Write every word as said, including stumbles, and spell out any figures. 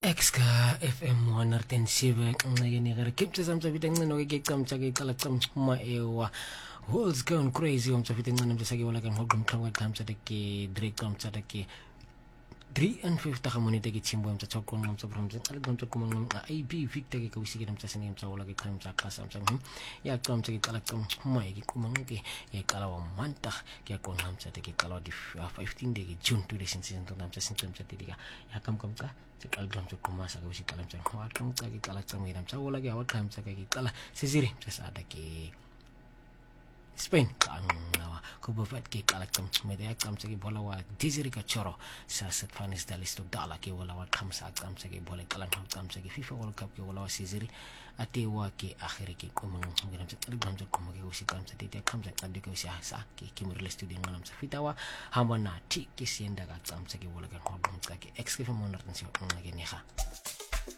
Exka F M one oh seven ngene gare kipse samtsa vitengcino ke qamtsa ke qala qamma ewa world's gone crazy umtsa vitengcino mtsa ke wala kan hogum tlhangwa qamtsa ke Drake qamtsa ke three and fifty ga monete ke tshimbo mtsa tsokon mtsa from mtsa le mtsa kuma ngqa A B Victor ke ka usike mtsa sene mtsa wala ke qamtsa qasa mtsa ya qamtsa ke qala qamma ke kuma ke ke qala wa manta ke ko qamtsa ke qala di fifteen de June two thousand sixteen mtsa sentse mtsa tidika ya kam kam ka sekali mtsa kuma sa ke usikala mtsa wa qamtsa ke qala qamira mtsa wala ke wa qamtsa ke qala sesiri mtsa sada ke Spain kangwa kubofat ke kala kamtsumede ya kamtsa ke bola wa diziri ka choro sa set fanis dalisto dala ke wala wa kamsa kamtsa ke bola kala kamtsa ke FIFA World Cup ke wala wa sisiri ate wa ke akhiri ke komang ngira mtsa tali gamtsa komang ke usi kamtsa tete kamtsa kade ke usi sa ke kimurle studio ngana mtsa fitawa hamba na ti ke sienda ka kamtsa ke bola ka komang ke ex ke mo nartansi ngake neha